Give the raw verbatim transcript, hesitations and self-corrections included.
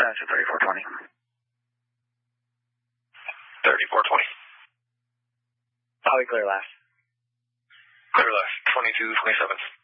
That's a thirty-four twenty. thirty-four twenty. Probably clear last. Clear left, twenty-two twenty-seven.